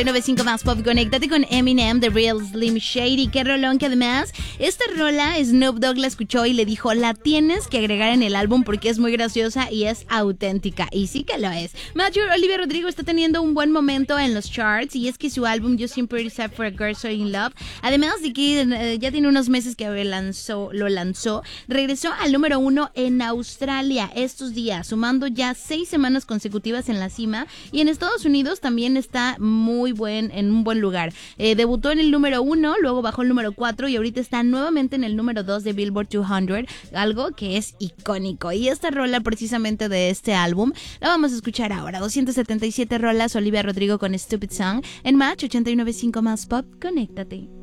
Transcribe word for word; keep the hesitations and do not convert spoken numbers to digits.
noventa y cinco más pop, conéctate con Eminem, The Real Slim Shady. Qué rolón, que además esta rola Snoop Dogg la escuchó y le dijo, la tienes que agregar en el álbum porque es muy graciosa y es auténtica. Y sí que lo es. Matthew Olivia Rodrigo está teniendo un buen momento en los charts y es que su álbum You Seem Pretty Sad for a Girl So In Love, además de que eh, ya tiene unos meses que lanzó, lo lanzó, regresó al número uno en Australia estos días, sumando ya seis semanas consecutivas en la cima, y en Estados Unidos también está muy buen, en un buen lugar. Eh, debutó en el número uno, luego bajó el número cuatro y ahorita está nuevamente en el número dos de Billboard doscientos, algo que es icónico. Y esta rola precisamente de este álbum la vamos a escuchar ahora. doscientas setenta y siete rolas, Olivia Rodrigo con Stupid Song en Match ochenta y nueve punto cinco más Pop. Conéctate.